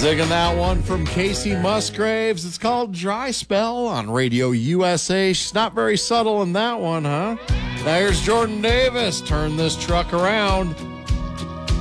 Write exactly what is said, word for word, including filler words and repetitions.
Digging that one from Casey Musgraves. It's called Dry Spell on Radio U S A. She's not very subtle in that one, huh? Now here's Jordan Davis. Turn this truck around.